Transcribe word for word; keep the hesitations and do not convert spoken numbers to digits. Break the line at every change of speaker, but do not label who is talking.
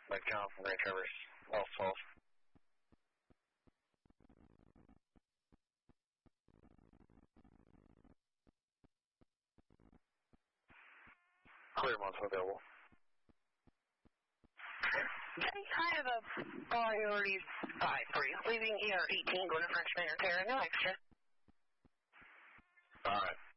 Mike John from Grand Traverse, L twelve. Clear months available.
Okay, I have a priority five for you. Leaving E R eighteen, going to French Manor Terra, no extra.
All right.